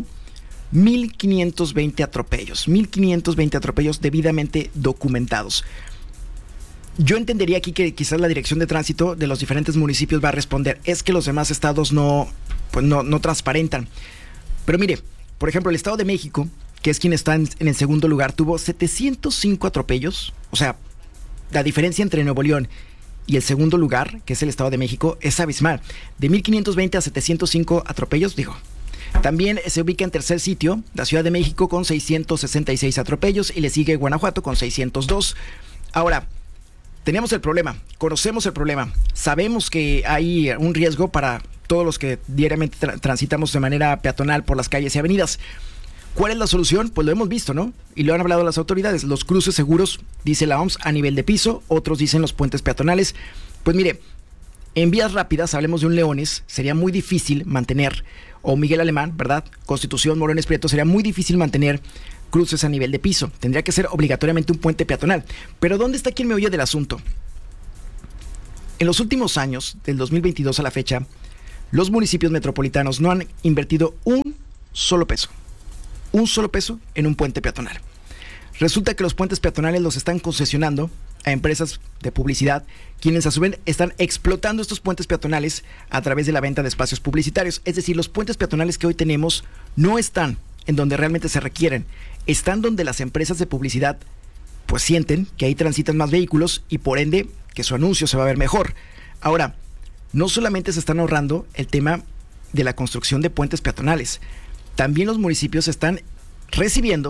Speaker 6: 1,520 atropellos, 1,520 atropellos debidamente documentados. Yo entendería aquí que quizás la dirección de tránsito de los diferentes municipios va a responder, es que los demás estados no transparentan. Pero mire, por ejemplo, el Estado de México, que es quien está en el segundo lugar, tuvo 705 atropellos. O sea, la diferencia entre Nuevo León y el segundo lugar, que es el Estado de México, es abismal. De 1,520 a 705 atropellos, También se ubica en tercer sitio la Ciudad de México con 666 atropellos y le sigue Guanajuato con 602. Ahora, tenemos el problema, conocemos el problema, sabemos que hay un riesgo para todos los que diariamente transitamos de manera peatonal por las calles y avenidas. ¿Cuál es la solución? Pues lo hemos visto, ¿no? Y lo han hablado las autoridades. Los cruces seguros, dice la OMS, a nivel de piso, otros dicen los puentes peatonales. Pues mire, en vías rápidas, hablemos de un Leones, sería muy difícil mantener, o Miguel Alemán, ¿verdad? Constitución, Morones Prieto, sería muy difícil mantener cruces a nivel de piso. Tendría que ser obligatoriamente un puente peatonal. Pero ¿dónde está aquí el meollo del asunto? En los últimos años, del 2022 a la fecha, los municipios metropolitanos no han invertido un solo peso en un puente peatonal. Resulta que los puentes peatonales los están concesionando a empresas de publicidad, quienes a su vez están explotando estos puentes peatonales a través de la venta de espacios publicitarios. Es decir, los puentes peatonales que hoy tenemos no están en donde realmente se requieren, están donde las empresas de publicidad pues sienten que ahí transitan más vehículos y por ende que su anuncio se va a ver mejor. Ahora, no solamente se están ahorrando el tema de la construcción de puentes peatonales, también los municipios están recibiendo,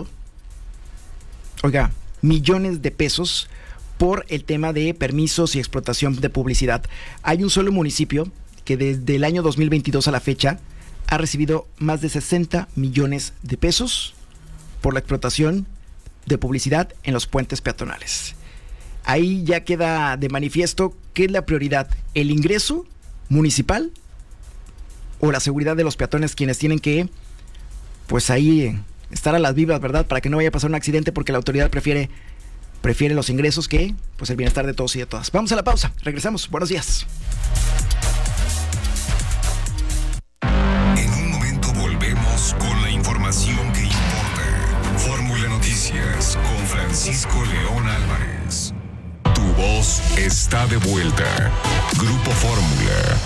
Speaker 6: millones de pesos por el tema de permisos y explotación de publicidad. Hay un solo municipio que desde el año 2022 a la fecha ha recibido más de 60 millones de pesos por la explotación de publicidad en los puentes peatonales. Ahí ya queda de manifiesto qué es la prioridad, el ingreso municipal o la seguridad de los peatones, quienes tienen que pues ahí estar a las vivas, ¿verdad? Para que no vaya a pasar un accidente, porque la autoridad prefiere los ingresos que pues el bienestar de todos y de todas. Vamos a la pausa, regresamos, buenos días.
Speaker 2: En un momento volvemos con la información que importa. Fórmula Noticias con Francisco León Álvarez. Tu voz está de vuelta. Grupo Fórmula.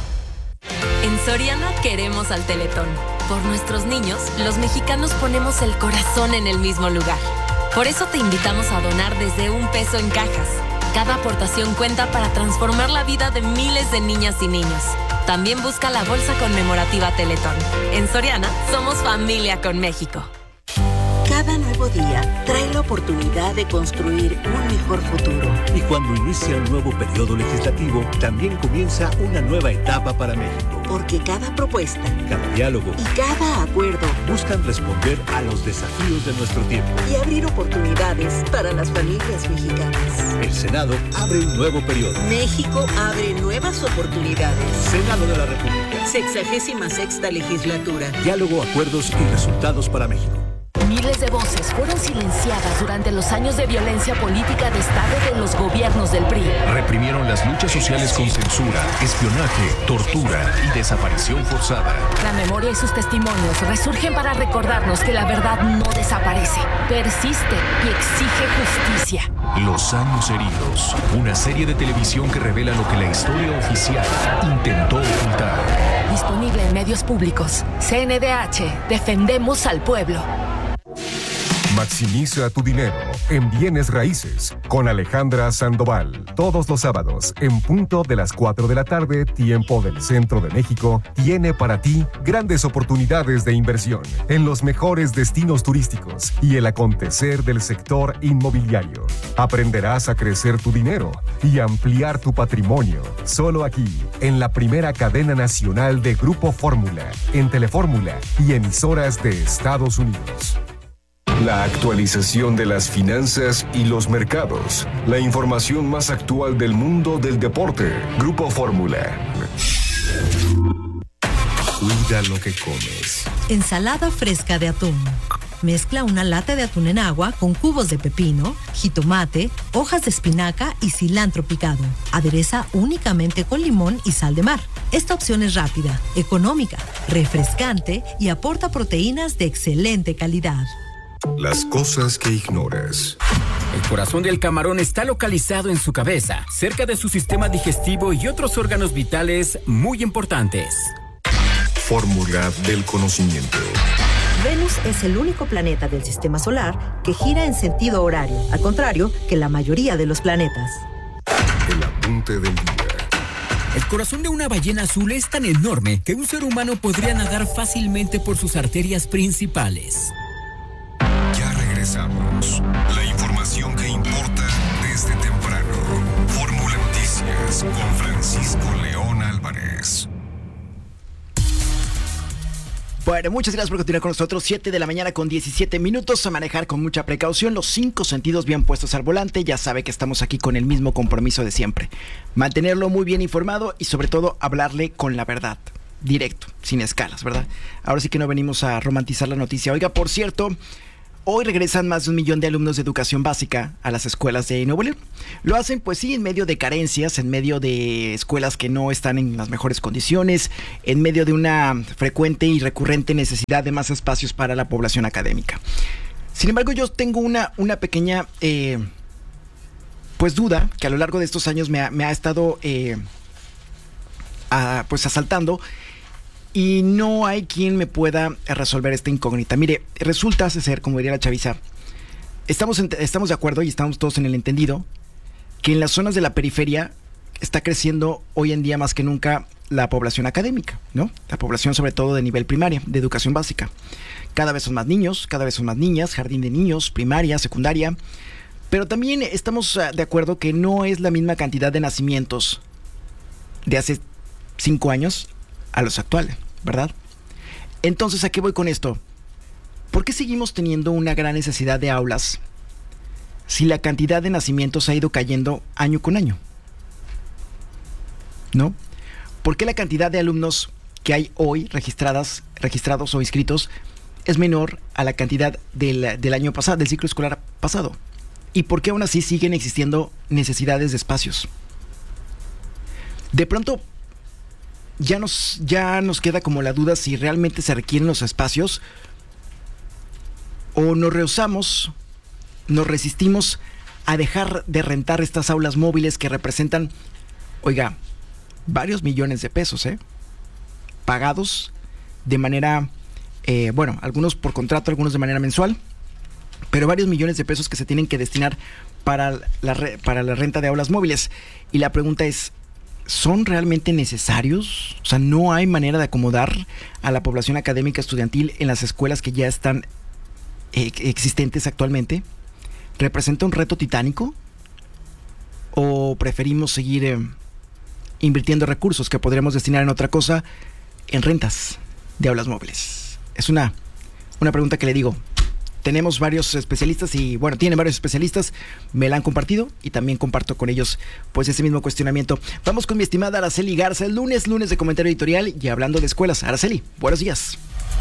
Speaker 12: En Soriana queremos al Teletón. Por nuestros niños, los mexicanos ponemos el corazón en el mismo lugar. Por eso te invitamos a donar desde $1 en cajas. Cada aportación cuenta para transformar la vida de miles de niñas y niños. También busca la bolsa conmemorativa Teletón. En Soriana, somos familia con México.
Speaker 13: Cada nuevo día trae la oportunidad de construir un mejor futuro.
Speaker 14: Y cuando inicia un nuevo periodo legislativo, también comienza una nueva etapa para México.
Speaker 13: Porque cada propuesta,
Speaker 14: cada diálogo
Speaker 13: y cada acuerdo
Speaker 14: buscan responder a los desafíos de nuestro tiempo
Speaker 13: y abrir oportunidades para las familias mexicanas.
Speaker 14: El Senado abre un nuevo periodo.
Speaker 13: México abre nuevas oportunidades.
Speaker 14: Senado de la República.
Speaker 13: 66ª legislatura.
Speaker 14: Diálogo, acuerdos y resultados para México.
Speaker 12: Miles de voces fueron silenciadas durante los años de violencia política de Estado de los gobiernos del PRI.
Speaker 2: Reprimieron las luchas sociales con censura, espionaje, tortura y desaparición forzada.
Speaker 12: La memoria y sus testimonios resurgen para recordarnos que la verdad no desaparece, persiste y exige justicia.
Speaker 2: Los años heridos, una serie de televisión que revela lo que la historia oficial intentó ocultar.
Speaker 12: Disponible en medios públicos. CNDH, defendemos al pueblo.
Speaker 2: Maximiza tu dinero en bienes raíces con Alejandra Sandoval. Todos los sábados, en punto de las 4 de la tarde, tiempo del Centro de México, tiene para ti grandes oportunidades de inversión en los mejores destinos turísticos y el acontecer del sector inmobiliario. Aprenderás a crecer tu dinero y ampliar tu patrimonio. Solo aquí, en la primera cadena nacional de Grupo Fórmula, en Telefórmula y emisoras de Estados Unidos. La actualización de las finanzas y los mercados. La información más actual del mundo del deporte. Grupo Fórmula. Cuida lo que comes.
Speaker 1: Ensalada fresca de atún. Mezcla una lata de atún en agua con cubos de pepino, jitomate, hojas de espinaca y cilantro picado. Adereza únicamente con limón y sal de mar. Esta opción es rápida, económica, refrescante y aporta proteínas de excelente calidad.
Speaker 2: Las cosas que ignoras.
Speaker 3: El corazón del camarón está localizado en su cabeza, cerca de su sistema digestivo y otros órganos vitales muy importantes.
Speaker 2: Fórmula del conocimiento.
Speaker 10: Venus es el único planeta del sistema solar que gira en sentido horario, al contrario que la mayoría de los planetas.
Speaker 2: El apunte del día.
Speaker 3: El corazón de una ballena azul es tan enorme que un ser humano podría nadar fácilmente por sus arterias principales.
Speaker 2: Ya regresamos. La información que importa desde temprano. Fórmula Noticias con Francisco León Álvarez.
Speaker 6: Bueno, muchas gracias por continuar con nosotros. 7 de la mañana con 17 minutos. A manejar con mucha precaución, los 5 sentidos bien puestos al volante. Ya sabe que estamos aquí con el mismo compromiso de siempre. Mantenerlo muy bien informado y sobre todo hablarle con la verdad. Directo, sin escalas, ¿verdad? Ahora sí que no venimos a romantizar la noticia. Oiga, por cierto, hoy regresan más de 1 millón de alumnos de educación básica a las escuelas de Nuevo León. Lo hacen, pues sí, en medio de carencias, en medio de escuelas que no están en las mejores condiciones, en medio de una frecuente y recurrente necesidad de más espacios para la población académica. Sin embargo, yo tengo una pequeña pues duda que a lo largo de estos años me ha estado pues asaltando. Y no hay quien me pueda resolver esta incógnita. Mire, resulta ser, como diría la chaviza, estamos de acuerdo y estamos todos en el entendido que en las zonas de la periferia está creciendo hoy en día más que nunca la población académica, ¿no? La población sobre todo de nivel primaria, de educación básica. Cada vez son más niños, cada vez son más niñas, jardín de niños, primaria, secundaria. Pero también estamos de acuerdo que no es la misma cantidad de nacimientos de hace 5 años a los actuales, ¿verdad? Entonces, ¿a qué voy con esto? ¿Por qué seguimos teniendo una gran necesidad de aulas si la cantidad de nacimientos ha ido cayendo año con año? ¿No? ¿Por qué la cantidad de alumnos que hay hoy registrados o inscritos es menor a la cantidad del año pasado, del ciclo escolar pasado? ¿Y por qué aún así siguen existiendo necesidades de espacios? De pronto ya nos queda como la duda si realmente se requieren los espacios o nos rehusamos, nos resistimos a dejar de rentar estas aulas móviles que representan, oiga, varios millones de pesos, pagados de manera, algunos por contrato, algunos de manera mensual, pero varios millones de pesos que se tienen que destinar para la renta de aulas móviles. Y la pregunta es, ¿son realmente necesarios? O sea, ¿no hay manera de acomodar a la población académica estudiantil en las escuelas que ya están existentes actualmente? ¿Representa un reto titánico? ¿O preferimos seguir invirtiendo recursos que podríamos destinar en otra cosa, en rentas de aulas móviles? Es una pregunta que le digo. Tenemos varios especialistas tienen varios especialistas, me la han compartido y también comparto con ellos pues ese mismo cuestionamiento. Vamos con mi estimada Araceli Garza, el lunes de comentario editorial y hablando de escuelas. Araceli, buenos días.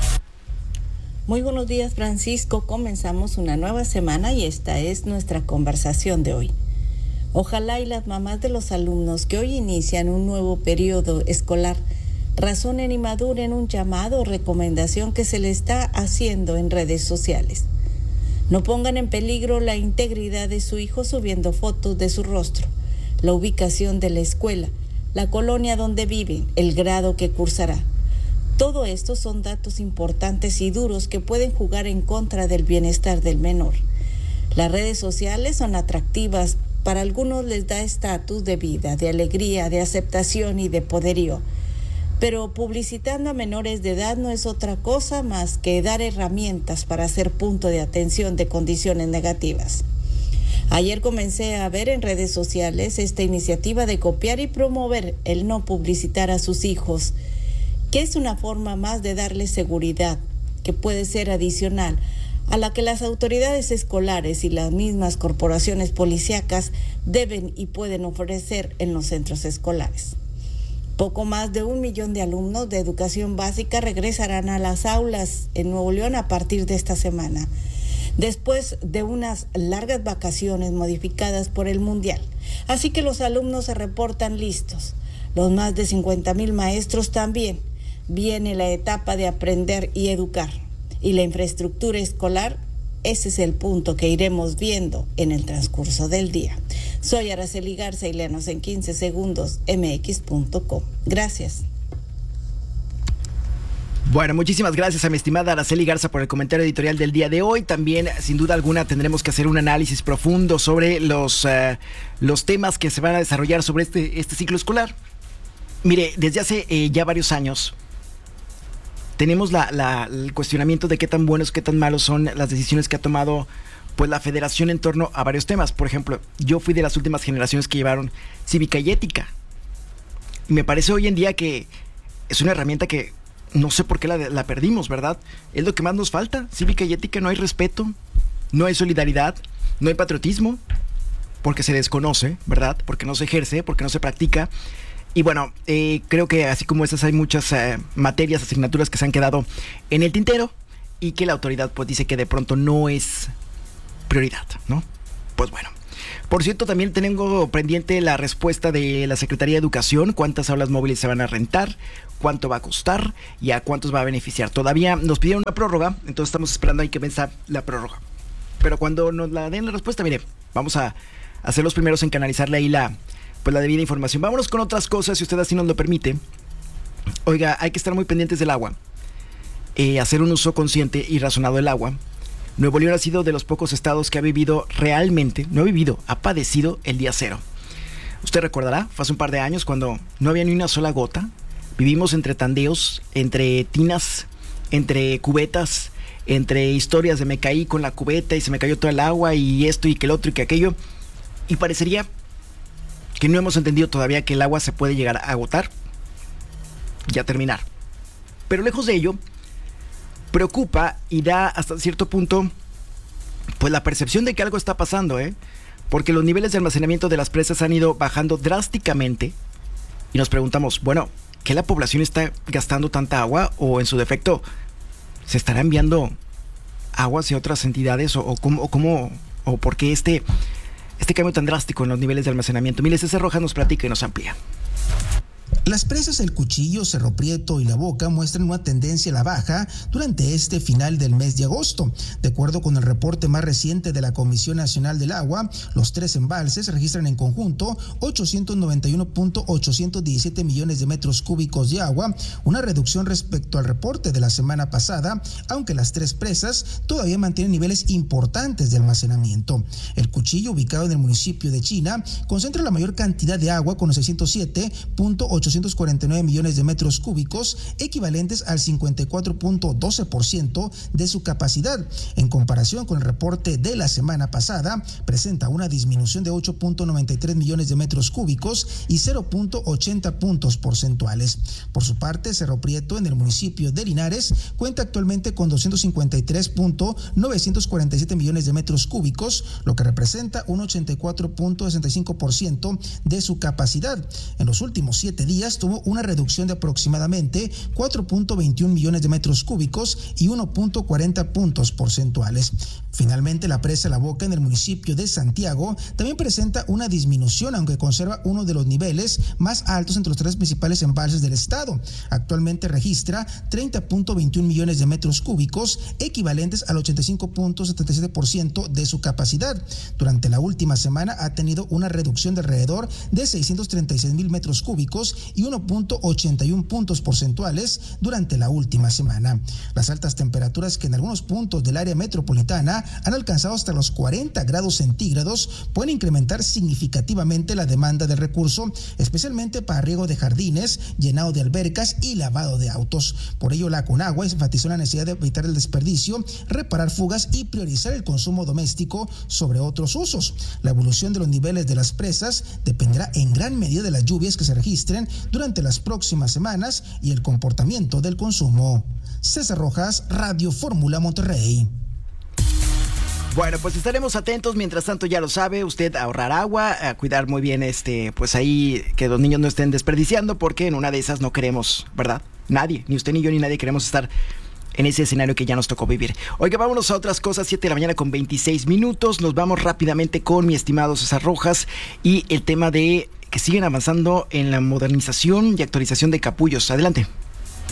Speaker 15: Muy buenos días, Francisco. Comenzamos una nueva semana y esta es nuestra conversación de hoy. Ojalá y las mamás de los alumnos que hoy inician un nuevo periodo escolar razonen y maduren un llamado o recomendación que se le está haciendo en redes sociales. No pongan en peligro la integridad de su hijo subiendo fotos de su rostro, la ubicación de la escuela, la colonia donde viven, el grado que cursará. Todo esto son datos importantes y duros que pueden jugar en contra del bienestar del menor. Las redes sociales son atractivas, para algunos les da estatus de vida, de alegría, de aceptación y de poderío. Pero publicitando a menores de edad no es otra cosa más que dar herramientas para ser punto de atención de condiciones negativas. Ayer comencé a ver en redes sociales esta iniciativa de copiar y promover el no publicitar a sus hijos, que es una forma más de darles seguridad, que puede ser adicional a la que las autoridades escolares y las mismas corporaciones policíacas deben y pueden ofrecer en los centros escolares. Poco más de 1 millón de alumnos de educación básica regresarán a las aulas en Nuevo León a partir de esta semana, después de unas largas vacaciones modificadas por el Mundial. Así que los alumnos se reportan listos. Los más de 50,000 maestros también. Viene la etapa de aprender y educar. Y la infraestructura escolar Ese es el punto que iremos viendo en el transcurso del día. Soy Araceli Garza y léanos en 15 segundos mx.com. Gracias.
Speaker 6: Bueno, muchísimas gracias a mi estimada Araceli Garza por el comentario editorial del día de hoy. También, sin duda alguna, tendremos que hacer un análisis profundo sobre los temas que se van a desarrollar sobre este ciclo escolar. Mire, desde hace ya varios años tenemos el cuestionamiento de qué tan buenos, qué tan malos son las decisiones que ha tomado pues la federación en torno a varios temas. Por ejemplo, yo fui de las últimas generaciones que llevaron cívica y ética. Y me parece hoy en día que es una herramienta que no sé por qué la perdimos, ¿verdad? Es lo que más nos falta. Cívica y ética, no hay respeto, no hay solidaridad, no hay patriotismo, porque se desconoce, ¿verdad? Porque no se ejerce, porque no se practica. Y bueno, creo que así como estas hay muchas materias, asignaturas que se han quedado en el tintero y que la autoridad pues dice que de pronto no es prioridad, ¿no? Pues bueno. Por cierto, también tengo pendiente la respuesta de la Secretaría de Educación, cuántas aulas móviles se van a rentar, cuánto va a costar y a cuántos va a beneficiar. Todavía nos pidieron una prórroga, entonces estamos esperando ahí que venza la prórroga. Pero cuando nos la den la respuesta, mire, vamos a ser los primeros en canalizarle ahí la debida información. Vámonos con otras cosas, si usted así nos lo permite. Oiga, hay que estar muy pendientes del agua, hacer un uso consciente y razonado del agua. Nuevo León ha sido de los pocos estados que ha vivido realmente, ha padecido el día cero. Usted recordará, fue hace un par de años cuando no había ni una sola gota. Vivimos entre tandeos, entre tinas, entre cubetas, entre historias de me caí con la cubeta y se me cayó todo el agua y esto y que el otro y que aquello. Y parecería que no hemos entendido todavía que el agua se puede llegar a agotar y a terminar. Pero lejos de ello, preocupa y da hasta cierto punto pues la percepción de que algo está pasando, porque los niveles de almacenamiento de las presas han ido bajando drásticamente y nos preguntamos, bueno, ¿que la población está gastando tanta agua o en su defecto se estará enviando agua hacia otras entidades o cómo o por qué este cambio tan drástico en los niveles de almacenamiento? Mire, César Rojas nos platica y nos amplía.
Speaker 16: Las presas El Cuchillo, Cerro Prieto y La Boca muestran una tendencia a la baja durante este final del mes de agosto. De acuerdo con el reporte más reciente de la Comisión Nacional del Agua, los 3 embalses registran en conjunto 891.817 millones de metros cúbicos de agua, una reducción respecto al reporte de la semana pasada, aunque las 3 presas todavía mantienen niveles importantes de almacenamiento. El Cuchillo, ubicado en el municipio de China, concentra la mayor cantidad de agua con 607.849 millones de metros cúbicos, equivalentes al 54.12% de su capacidad. En comparación con el reporte de la semana pasada, presenta una disminución de 8.93 millones de metros cúbicos y 0.80 puntos porcentuales. Por su parte, Cerro Prieto, en el municipio de Linares, cuenta actualmente con 253.947 millones de metros cúbicos, lo que representa un 84.65% de su capacidad. En los últimos 7 días tuvo una reducción de aproximadamente 4.21 millones de metros cúbicos y 1.40 puntos porcentuales. Finalmente, la presa La Boca, en el municipio de Santiago, también presenta una disminución, aunque conserva uno de los niveles más altos entre los 3 principales embalses del estado. Actualmente registra 30.21 millones de metros cúbicos, equivalentes al 85.77% de su capacidad. Durante la última semana ha tenido una reducción de alrededor de 636 mil metros cúbicos y 1.81 puntos porcentuales durante la última semana. Las altas temperaturas que en algunos puntos del área metropolitana han alcanzado hasta los 40 grados centígrados pueden incrementar significativamente la demanda del recurso, especialmente para riego de jardines, llenado de albercas y lavado de autos. Por ello, la Conagua enfatizó la necesidad de evitar el desperdicio, reparar fugas y priorizar el consumo doméstico sobre otros usos. La evolución de los niveles de las presas dependerá en gran medida de las lluvias que se registren durante las próximas semanas y el comportamiento del consumo. César Rojas, Radio Fórmula Monterrey.
Speaker 6: Bueno, pues estaremos atentos. Mientras tanto, ya lo sabe, usted ahorrar agua, a cuidar muy bien pues ahí que los niños no estén desperdiciando, porque en una de esas no queremos, ¿verdad? Nadie, ni usted ni yo ni nadie queremos estar en ese escenario que ya nos tocó vivir. Oiga, vámonos a otras cosas. 7 de la mañana con 26 minutos. Nos vamos rápidamente con mi estimado César Rojas y el tema de que siguen avanzando en la modernización y actualización de capullos. Adelante.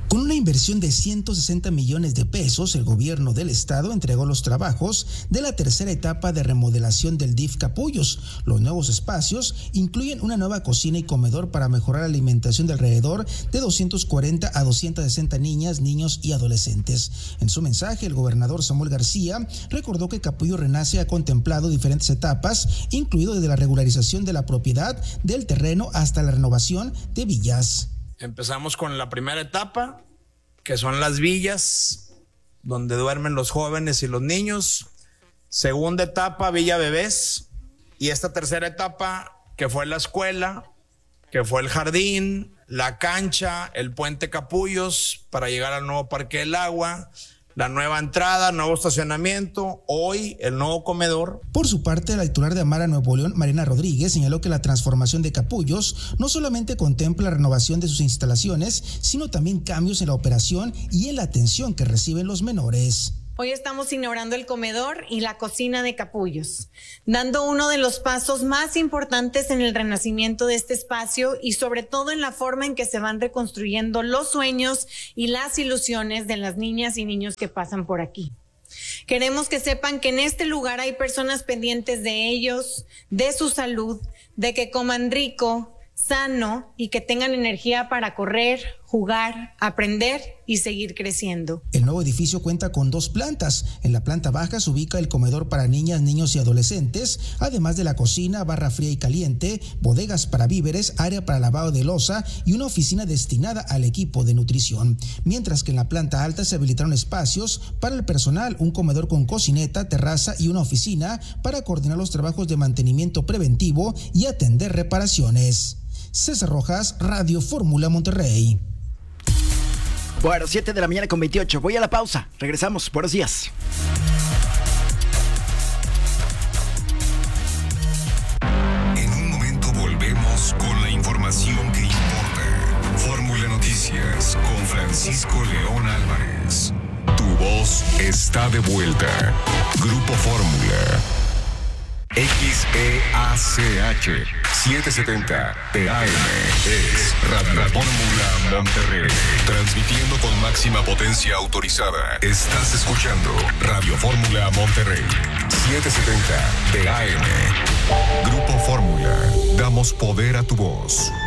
Speaker 16: Con una inversión de 160 millones de pesos, el gobierno del estado entregó los trabajos de la tercera etapa de remodelación del DIF Capullos. Los nuevos espacios incluyen una nueva cocina y comedor para mejorar la alimentación de alrededor de 240 a 260 niñas, niños y adolescentes. En su mensaje, el gobernador Samuel García recordó que Capullo Renace ha contemplado diferentes etapas, incluido desde la regularización de la propiedad del terreno hasta la renovación de villas.
Speaker 17: Empezamos con la primera etapa, que son las villas, donde duermen los jóvenes y los niños. Segunda etapa, Villa Bebés. Y esta tercera etapa, que fue la escuela, que fue el jardín, la cancha, el puente Capullos, para llegar al nuevo Parque del Agua, la nueva entrada, nuevo estacionamiento, hoy el nuevo comedor.
Speaker 16: Por su parte, la titular de Amara Nuevo León, Mariana Rodríguez, señaló que la transformación de Capullos no solamente contempla la renovación de sus instalaciones, sino también cambios en la operación y en la atención que reciben los menores.
Speaker 18: Hoy estamos inaugurando el comedor y la cocina de Capullos, dando uno de los pasos más importantes en el renacimiento de este espacio y sobre todo en la forma en que se van reconstruyendo los sueños y las ilusiones de las niñas y niños que pasan por aquí. Queremos que sepan que en este lugar hay personas pendientes de ellos, de su salud, de que coman rico, sano y que tengan energía para correr, jugar, aprender y seguir creciendo.
Speaker 16: El nuevo edificio cuenta con 2 plantas. En la planta baja se ubica el comedor para niñas, niños y adolescentes, además de la cocina, barra fría y caliente, bodegas para víveres, área para lavado de loza y una oficina destinada al equipo de nutrición. Mientras que en la planta alta se habilitaron espacios para el personal, un comedor con cocineta, terraza y una oficina para coordinar los trabajos de mantenimiento preventivo y atender reparaciones. César Rojas, Radio Fórmula Monterrey.
Speaker 6: Bueno, 7 de la mañana con 28. Voy a la pausa. Regresamos. Buenos días.
Speaker 2: En un momento volvemos con la información que importa. Fórmula Noticias con Francisco León Álvarez. Tu voz está de vuelta. Grupo Fórmula. XEACH 770 PM es Radio Fórmula Monterrey. Transmitiendo con máxima potencia autorizada. Estás escuchando Radio Fórmula Monterrey 770 AM. Grupo Fórmula. Damos poder a tu voz.